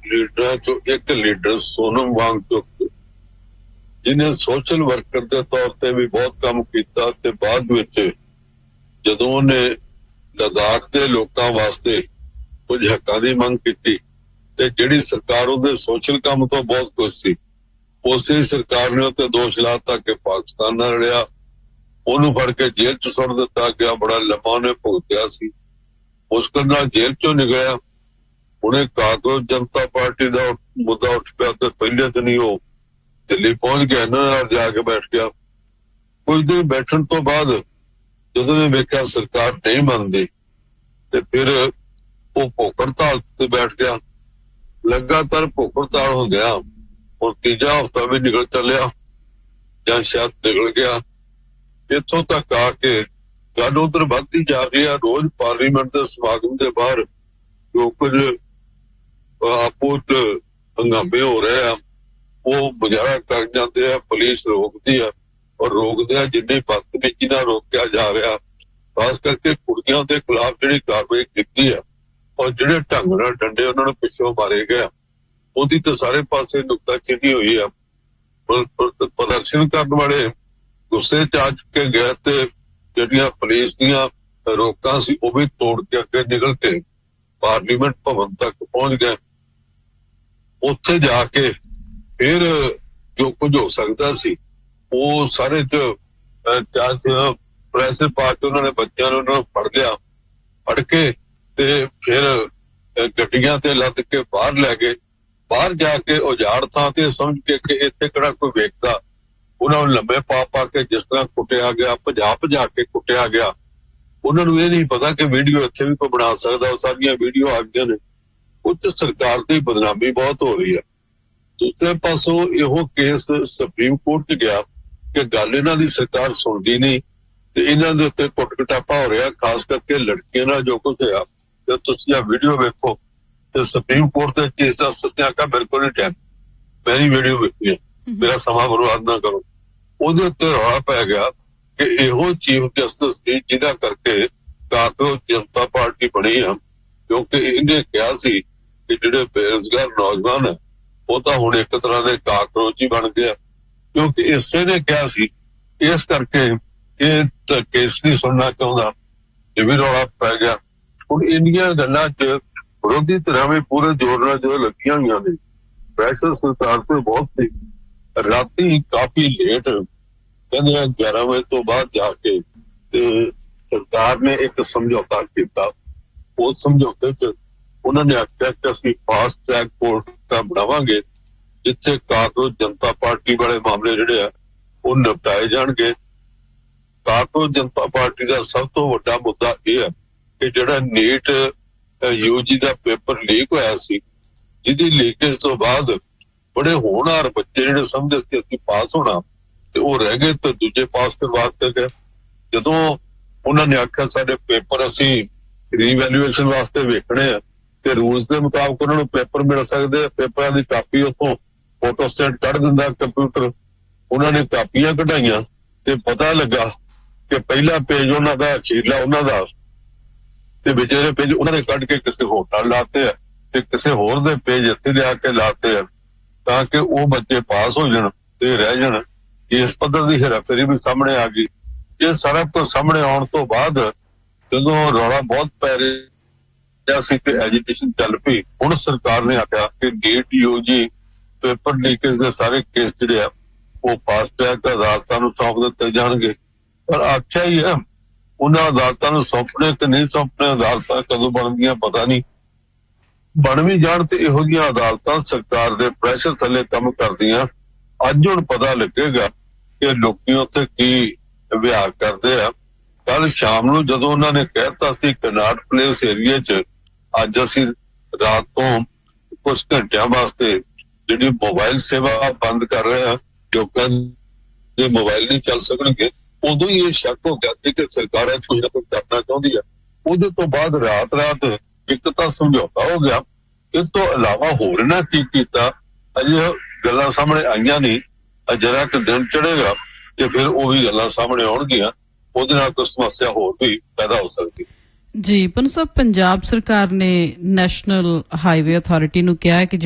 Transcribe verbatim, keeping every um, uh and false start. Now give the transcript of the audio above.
ਲੀਡਰਾਂ ਚੋਂ ਇੱਕ ਲੀਡਰ ਸੋਨਮ ਵਾਂਗਚੁਕ, ਜਿਹਨੇ ਸੋਸ਼ਲ ਵਰਕਰ ਦੇ ਤੌਰ ਤੇ ਵੀ ਬਹੁਤ ਕੰਮ ਕੀਤਾ ਤੇ ਬਾਅਦ ਵਿੱਚ ਜਦੋਂ ਉਹਨੇ ਲਦਾਖ ਦੇ ਲੋਕਾਂ ਵਾਸਤੇ ਕੁਝ ਹੱਕਾਂ ਦੀ ਮੰਗ ਕੀਤੀ ਤੇ ਜਿਹੜੀ ਸਰਕਾਰ ਉਹਦੇ ਸੋਸ਼ਲ ਕੰਮ ਤੋਂ ਬਹੁਤ ਖੁਸ਼ ਸੀ, ਉਸੇ ਸਰਕਾਰ ਨੇ ਉੱਤੇ ਦੋਸ਼ ਲਾਤਾ ਕਿ ਪਾਕਿਸਤਾਨ ਨਾਲ ਰਲਿਆ, ਉਹਨੂੰ ਫੜ ਕੇ ਜੇਲ੍ਹ ਚ ਸੁੱਟ ਦਿੱਤਾ ਗਿਆ। ਬੜਾ ਲੰਮਾ ਉਹਨੇ ਭੁਗਤਿਆ ਸੀ, ਮੁਸ਼ਕਲ ਨਾਲ ਜੇਲ੍ਹ ਚੋਂ ਨਿਕਲਿਆ। ਹੁਣੇ ਕਾਂਗਰਸ ਜਨਤਾ ਪਾਰਟੀ ਦਾ ਮੁੱਦਾ ਉੱਠ ਪਿਆ ਤੇ ਪਹਿਲੇ ਦਿਨ ਹੀ ਉਹ ਦਿੱਲੀ ਪਹੁੰਚ ਗਿਆ, ਇਹਨਾਂ ਨਾਲ ਜਾ ਕੇ ਬੈਠ ਗਿਆ। ਕੁਝ ਦਿਨ ਬੈਠਣ ਤੋਂ ਬਾਅਦ ਜਦੋਂ ਨੇ ਵੇਖਿਆ ਸਰਕਾਰ ਨਹੀਂ ਮੰਨਦੀ ਤੇ ਫਿਰ ਉਹ ਭੁੱਖ ਹੜਤਾਲ ਤੇ ਬੈਠ ਗਿਆ। ਲਗਾਤਾਰ ਭੁੱਖ ਹੜਤਾਲ ਹੁੰਦਿਆਂ ਹੁਣ ਤੀਜਾ ਹਫ਼ਤਾ ਵੀ ਨਿਕਲ ਚੱਲਿਆ ਜਾਂ ਸ਼ਾਇਦ ਨਿਕਲ ਗਿਆ। ਇੱਥੋਂ ਤੱਕ ਆ ਕੇ ਗੱਲ ਉਧਰ ਵੱਧਦੀ ਜਾ ਰਹੀ ਆ। ਰੋਜ਼ ਪਾਰਲੀਮੈਂਟ ਦੇ ਸਮਾਗਮ ਦੇ ਬਾਹਰ ਜੋ ਕੁਝ ਆਪੋ ਚ ਹੰਗਾਮੇ ਹੋ ਰਹੇ ਆ, ਉਹ ਗੁਜ਼ਾਰਾ ਕਰ ਜਾਂਦੇ ਆ, ਪੁਲਿਸ ਰੋਕਦੀ ਆ ਔਰ ਰੋਕਦੇ ਆ ਜਿੰਨੀ ਬਦਤਮੀਜ਼ੀ ਨਾਲ ਰੋਕਿਆ ਜਾ ਰਿਹਾ। ਖਾਸ ਕਰਕੇ ਕੁੜੀਆਂ ਦੇ ਖਿਲਾਫ ਜਿਹੜੀ ਕਾਰਵਾਈ ਕੀਤੀ ਆ ਔਰ ਜਿਹੜੇ ਢੰਗ ਨਾਲ ਡੰਡੇ ਉਹਨਾਂ ਨੂੰ ਪਿੱਛੋਂ ਮਾਰੇ ਗਿਆ, ਉਹਦੀ ਤਾਂ ਸਾਰੇ ਪਾਸੇ ਨੁਕਤਾਚੀਨੀ ਹੋਈ ਆ। ਪ੍ਰਦਰਸ਼ਨ ਕਰਨ ਵਾਲੇ ਗੁੱਸੇ ਚ ਆ ਚੁੱਕੇ ਗਏ ਤੇ ਜਿਹੜੀਆਂ ਪੁਲਿਸ ਦੀਆਂ ਰੋਕਾਂ ਸੀ ਉਹ ਵੀ ਤੋੜ ਕੇ ਅੱਗੇ ਨਿਕਲ ਕੇ ਪਾਰਲੀਮੈਂਟ ਭਵਨ ਤੱਕ ਪਹੁੰਚ ਗਏ। ਉੱਥੇ ਜਾ ਕੇ ਫਿਰ ਜੋ ਕੁਝ ਹੋ ਸਕਦਾ ਸੀ ਉਹ ਸਾਰੇ ਚ ਪ੍ਰੈਸ ਪਾ ਕੇ ਉਹਨਾਂ ਨੇ ਬੱਚਿਆਂ ਨੂੰ ਉਹਨਾਂ ਨੂੰ ਫੜ ਲਿਆ, ਫੜ ਕੇ ਤੇ ਫਿਰ ਗੱਡੀਆਂ ਤੇ ਲੱਦ ਕੇ ਬਾਹਰ ਲੈ ਗਏ। ਬਾਹਰ ਜਾ ਕੇ ਉਜਾੜ ਥਾਂ ਤੇ ਸਮਝ ਕੇ ਕਿ ਇੱਥੇ ਕਿਹੜਾ ਕੋਈ ਵੇਖਦਾ, ਉਹਨਾਂ ਨੂੰ ਲੰਮੇ ਪਾ ਪਾ ਕੇ ਜਿਸ ਤਰ੍ਹਾਂ ਕੁੱਟਿਆ ਗਿਆ, ਭਜਾ ਭਜਾ ਕੇ ਕੁੱਟਿਆ ਗਿਆ। ਉਹਨਾਂ ਨੂੰ ਇਹ ਨਹੀਂ ਪਤਾ ਕਿ ਵੀਡੀਓ ਇੱਥੇ ਵੀ ਕੋਈ ਬਣਾ ਸਕਦਾ। ਉਹ ਸਾਰੀਆਂ ਵੀਡੀਓ ਆ ਗਈਆਂ ਨੇ। ਉੱਚ ਸਰਕਾਰ ਦੀ ਬਦਨਾਮੀ ਬਹੁਤ ਹੋ ਰਹੀ ਹੈ। ਦੂਸਰੇ ਪਾਸੋਂ ਇਹੋ ਕੇਸ ਸੁਪਰੀਮ ਕੋਰਟ ਚ ਗਿਆ ਕਿ ਗੱਲ ਇਹਨਾਂ ਦੀ ਸਰਕਾਰ ਸੁਣਦੀ ਨਹੀਂ ਤੇ ਇਹਨਾਂ ਦੇ ਉੱਤੇ ਕੁੱਟ ਕਟਾਪਾ ਹੋ ਰਿਹਾ, ਖਾਸ ਕਰਕੇ ਲੜਕੀਆਂ ਨਾਲ ਜੋ ਕੁਝ ਹੋਇਆ। ਤੇ ਤੁਸੀਂ ਆ ਵੀਡੀਓ ਵੇਖੋ ਤੇ ਸੁਪਰੀਮ ਕੋਰਟ ਦੇ ਚੀਫ ਜਸਟਿਸ ਨੇ ਆਖਿਆ ਬਿਲਕੁਲ ਨਹੀਂ ਟਾਈਮ ਮੇਰੀ ਵੀਡੀਓ ਵੇਖੀ ਹੈ, ਮੇਰਾ ਸਮਾਂ ਬਰਬਾਦ ਨਾ ਕਰੋ। ਉਹਦੇ ਉੱਤੇ ਰੌਲਾ ਪੈ ਗਿਆ ਕਿ ਇਹੋ ਚੀਫ ਜਸਟਿਸ ਸੀ ਜਿਹਦਾ ਕਰਕੇ ਕਾਂਗਰਸ ਜਨਤਾ ਪਾਰਟੀ ਬਣੀ ਆ, ਕਿਉਂਕਿ ਇਹਨੇ ਕਿਹਾ ਸੀ ਕਿ ਜਿਹੜੇ ਬੇਰੁਜ਼ਗਾਰ ਨੌਜਵਾਨ ਹੈ ਉਹ ਤਾਂ ਹੁਣ ਇੱਕ ਤਰ੍ਹਾਂ ਦੇ ਕਾਕਰੋਚ ਹੀ ਬਣ ਗਿਆ, ਕਿਉਂਕਿ ਇਸੇ ਨੇ ਕਿਹਾ ਸੀ। ਇਸ ਕਰਕੇ ਇਹ ਕੇਸ ਨਹੀਂ ਸੁਣਨਾ ਚਾਹੁੰਦਾ, ਇਹ ਵੀ ਰੌਲਾ ਪੈ ਗਿਆ। ਹੁਣ ਇੰਨੀਆਂ ਗੱਲਾਂ ਚ ਵਿਰੋਧੀ ਧਿਰਾਂ ਵੀ ਪੂਰੇ ਜ਼ੋਰ ਨਾਲ ਜੋ ਲੱਗੀਆਂ ਹੋਈਆਂ ਨੇ। ਪ੍ਰੈਸ਼ਰ ਸਰਕਾਰ ਤੇ ਬਹੁਤ ਸੀ। ਰਾਤੀ ਕਾਫੀ ਲੇਟ ਕਹਿੰਦੇ ਗਿਆਰਾਂ ਵਜੇ ਤੋਂ ਬਾਅਦ ਜਾ ਕੇ ਤੇ ਸਰਕਾਰ ਨੇ ਇੱਕ ਸਮਝੌਤਾ ਕੀਤਾ। ਉਸ ਸਮਝੌਤੇ ਚ ਉਹਨਾਂ ਨੇ ਆਖਿਆ ਕਿ ਅਸੀਂ ਫਾਸਟ ਟਰੈਕ ਕੋਰਟ ਦਾ ਬਣਾਵਾਂਗੇ ਜਿੱਥੇ ਕਾਂਗਰਸ ਜਨਤਾ ਪਾਰਟੀ ਵਾਲੇ ਮਾਮਲੇ ਜਿਹੜੇ ਆ ਉਹ ਨਿਪਟਾਏ ਜਾਣਗੇ। ਕਾਂਗਰਸ ਜਨਤਾ ਪਾਰਟੀ ਦਾ ਸਭ ਤੋਂ ਵੱਡਾ ਮੁੱਦਾ ਇਹ ਹੈ ਕਿ ਜਿਹੜਾ ਨੀਟ ਯੂਜੀ ਦਾ ਪੇਪਰ ਲੀਕ ਹੋਇਆ ਸੀ, ਜਿਹਦੀ ਲੀਕੇਜ ਤੋਂ ਬਾਅਦ ਬੜੇ ਹੋਣਹਾਰ ਬੱਚੇ ਜਿਹੜੇ ਸਮਝਦੇ ਸੀ ਅਸੀਂ ਪਾਸ ਹੋਣਾ ਤੇ ਉਹ ਰਹਿ ਗਏ ਤੇ ਦੂਜੇ ਪਾਸ ਕਰਵਾ ਕੇ ਗਏ। ਜਦੋਂ ਉਹਨਾਂ ਨੇ ਆਖਿਆ ਸਾਡੇ ਪੇਪਰ ਅਸੀਂ ਰੀਵੈਲੂਏਸ਼ਨ ਵਾਸਤੇ ਵੇਖਣੇ ਆ ਤੇ ਰੂਲਸ ਦੇ ਮੁਤਾਬਕ ਉਹਨਾਂ ਨੂੰ ਪੇਪਰ ਮਿਲ ਸਕਦੇ ਆ। ਪੇਪਰਾਂ ਦੀ ਕਾਪੀ ਉੱਥੋਂ ਫੋਟੋ ਸਟੇਟ ਕੱਢ ਦਿੰਦਾ ਕੰਪਿਊਟਰ। ਉਹਨਾਂ ਨੇ ਕਾਪੀਆਂ ਕਢਾਈਆਂ ਤੇ ਪਤਾ ਲੱਗਾ ਕਿ ਪਹਿਲਾ ਪੇਜ ਉਹਨਾਂ ਦਾ, ਅਖੀਰਲਾ ਉਹਨਾਂ ਦਾ ਤੇ ਵਿਚਾਰੇ ਪੇਜ ਉਹਨਾਂ ਦੇ ਕੱਢ ਕੇ ਕਿਸੇ ਹੋਰ ਨਾਲ ਲਾਤੇ ਆ ਤੇ ਕਿਸੇ ਹੋਰ ਦੇ ਪੇਜ ਇੱਥੇ ਲਿਆ ਕੇ ਲਾਤੇ ਆ ਤਾਂ ਕਿ ਉਹ ਬੱਚੇ ਪਾਸ ਹੋ ਜਾਣ ਤੇ ਰਹਿ ਜਾਣ। ਇਸ ਪੱਧਰ ਦੀ ਹੇਰਾਫੇਰੀ ਵੀ ਸਾਹਮਣੇ ਆ ਗਈ। ਇਹ ਸਾਰਾ ਕੁਝ ਸਾਹਮਣੇ ਆਉਣ ਤੋਂ ਬਾਅਦ ਜਦੋਂ ਰੌਲਾ ਬਹੁਤ ਪੈ ਰਿਹਾ ਸੀ ਤੇ ਐਜੀਟੇਸ਼ਨ ਚੱਲ ਪਈ, ਹੁਣ ਸਰਕਾਰ ਨੇ ਆਖਿਆ ਕਿ ਨੀਟ ਯੂਜੀ ਪੇਪਰ ਲੀਕੇਜ ਦੇ ਸਾਰੇ ਕੇਸ ਜਿਹੜੇ ਆ ਉਹ ਫਾਸਟ ਟਰੈਕ ਅਦਾਲਤਾਂ ਨੂੰ ਸੌਂਪ ਦਿੱਤੇ ਜਾਣਗੇ। ਪਰ ਆਖਿਆ ਹੀ ਹੈ ਉਹਨਾਂ ਅਦਾਲਤਾਂ ਨੂੰ ਸੌਂਪਣੇ ਕਿ ਨਹੀਂ ਸੌਂਪਣੇ, ਅਦਾਲਤਾਂ ਕਦੋਂ ਬਣਦੀਆਂ ਪਤਾ ਨਹੀਂ। ਬਣ ਵੀ ਜਾਣ ਤੇ ਇਹੋ ਜਿਹੀਆਂ ਅਦਾਲਤਾਂ ਸਰਕਾਰ ਦੇ ਪ੍ਰੈਸ਼ਰ ਥੱਲੇ ਕੰਮ ਕਰਦੀਆਂ। ਅੱਜ ਹੁਣ ਪਤਾ ਲੱਗੇਗਾ ਕਿ ਲੋਕੀ ਉੱਥੇ ਕੀ ਵਿਹਾਰ ਕਰਦੇ ਆ। ਕੱਲ ਸ਼ਾਮ ਨੂੰ ਜਦੋਂ ਉਹਨਾਂ ਨੇ ਕਹਿਤਾ ਸੀ ਕਨਾਟ ਪਲੇਸ ਏਰੀਆ ਚ ਅੱਜ ਅਸੀਂ ਰਾਤ ਤੋਂ ਕੁਝ ਘੰਟਿਆਂ ਵਾਸਤੇ ਜਿਹੜੀ ਮੋਬਾਈਲ ਸੇਵਾ ਬੰਦ ਕਰ ਰਹੇ ਆ, ਲੋਕਾਂ ਦੇ ਮੋਬਾਈਲ ਨਹੀਂ ਚੱਲ ਸਕਣਗੇ, ਉਦੋਂ ਹੀ ਇਹ ਸ਼ੱਕ ਹੋ ਗਿਆ ਸੀ ਕਿ ਸਰਕਾਰ ਕੁਝ ਨਾ ਕੁਝ ਕਰਨਾ ਚਾਹੁੰਦੀ ਆ। ਉਹਦੇ ਤੋਂ ਬਾਅਦ ਰਾਤ ਰਾਤ ਇੱਕ ਤਾਂ ਸਮਝੌਤਾ ਹੋ ਗਿਆ। ਇਸ ਤੋਂ ਇਲਾਵਾ ਹੋਰ ਨਾ ਕੀ ਕੀਤਾ ਅਜੇ ਗੱਲਾਂ ਸਾਹਮਣੇ ਆਈਆਂ ਨਹੀਂ। ਜਰਾ ਕਿ ਦਿਨ ਚੜੇਗਾ ਤੇ ਫਿਰ ਉਹ ਵੀ ਗੱਲਾਂ ਸਾਹਮਣੇ ਆਉਣਗੀਆਂ, ਉਹਦੇ ਨਾਲ ਕੋਈ ਸਮੱਸਿਆ ਹੋਰ ਵੀ ਪੈਦਾ ਹੋ ਸਕਦੀ। ਜੀ ਪੰਨੂ ਸਾਹਿਬ, ਪੰਜਾਬ ਸਰਕਾਰ ਨੇ ਨੈਸ਼ਨਲ ਹਾਈਵੇ ਅਥਾਰਟੀ ਨੂੰ ਕਿਹਾ ਹੈ ਕਿ